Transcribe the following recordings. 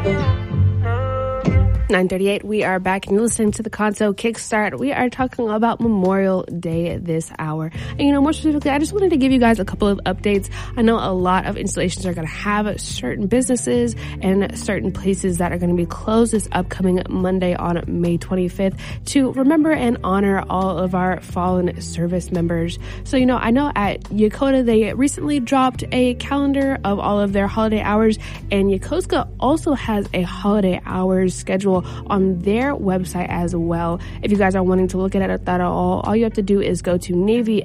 9:38. We are back and you're listening to the Kanso Kickstart. We are talking about Memorial Day this hour. And, more specifically, I just wanted to give you guys a couple of updates. I know a lot of installations are going to have certain businesses and certain places that are going to be closed this upcoming Monday on May 25th to remember and honor all of our fallen service members. So, I know at Yakota, they recently dropped a calendar of all of their holiday hours, and Yokosuka also has a holiday hours schedule on their website as well. If you guys are wanting to look at it that all you have to do is go to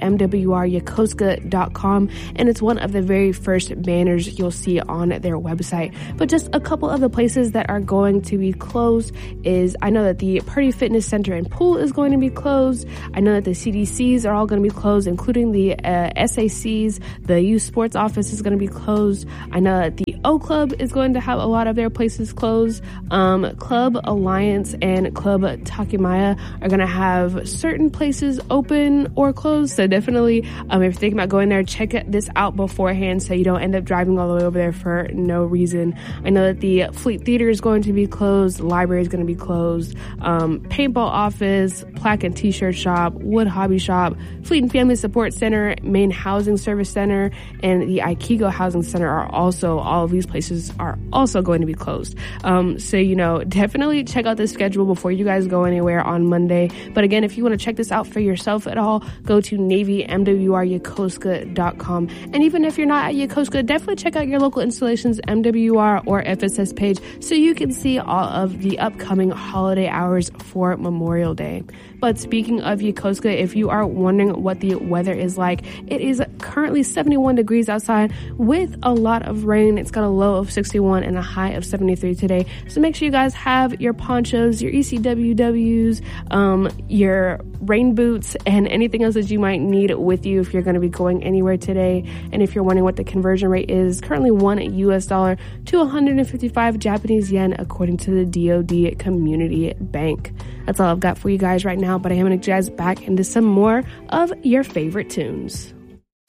NavyMWRYokosuka.com, and it's one of the very first banners you'll see on their website. But just a couple of the places that are going to be closed is, I know that the Purdy Fitness Center and Pool is going to be closed. I know that the CDCs are all going to be closed, including the SACs. The Youth Sports Office is going to be closed. I know that the O Club is going to have a lot of their places closed. Club Alliance and Club Takemaya are going to have certain places open or closed. So definitely, if you're thinking about going there, check this out beforehand so you don't end up driving all the way over there for no reason. I know that the Fleet Theater is going to be closed. The library is going to be closed. Paintball Office, Plaque and T-shirt Shop, Wood Hobby Shop, Fleet and Family Support Center, Main Housing Service Center, and the Aikigo Housing Center all of these places are also going to be closed. So, definitely check out the schedule before you guys go anywhere on Monday. But again, if you want to check this out for yourself at all, go to NavyMWRYokosuka.com. And even if you're not at Yokosuka, definitely check out your local installations MWR or FSS page so you can see all of the upcoming holiday hours for Memorial Day. But speaking of Yokosuka, if you are wondering what the weather is like, it is currently 71 degrees outside with a lot of rain. It's got a low of 61 and a high of 73 today. So make sure you guys have your ponchos, your ECWWs, your rain boots, and anything else that you might need with you if you're going to be going anywhere today. And if you're wondering what the conversion rate is, currently $1 US to 155 Japanese yen according to the DoD Community Bank. That's all I've got for you guys right now, but I am going to jazz back into some more of your favorite tunes.